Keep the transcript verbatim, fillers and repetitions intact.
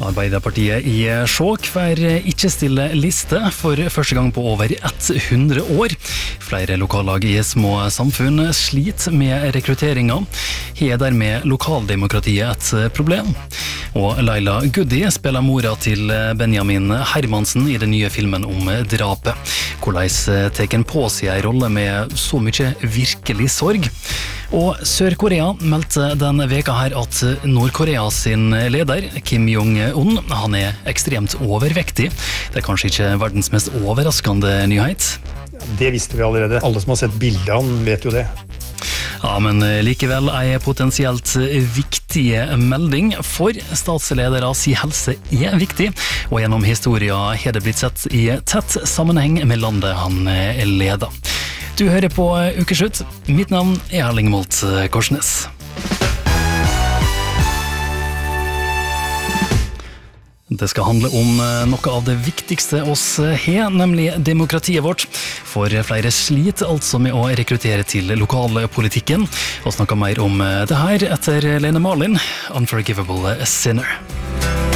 Arbeiderpartiet i Skjåk får ikke stille liste for første gang på over hundre år. Flere lokallag i små samfunn sliter med rekrutteringen. Her er dermed lokaldemokratiet et problem. Og Laila Goody spiller mora til Benjamin Hermansen i den nye filmen om drapet. Hvordan tar en på seg en rolle med så mye virkelig sorg? Og Sør-Korea meldte denne veka her at Nord-Korea sin leder, Kim Jong-un, han er ekstremt overvektig. Det er kanskje ikke verdens mest overraskende nyhet. Det visste vi allerede. Alle som har sett bildet av han vet jo det. Ja, men likevel en potensielt viktig melding, for statsledere si helse er viktig, og gjennom historien har det blitt sett i tett sammenheng med landet han leder. Du hører på Ukeslutt. Mitt navn er Erling Molt Korsnes. Det skal handle om noe av det viktigste oss har, nemlig demokratiet vårt. For flere sliter altså med å rekruttere til lokalpolitikken. Og snakker mer om det her etter Lene Marlin, Unforgivable Sinner.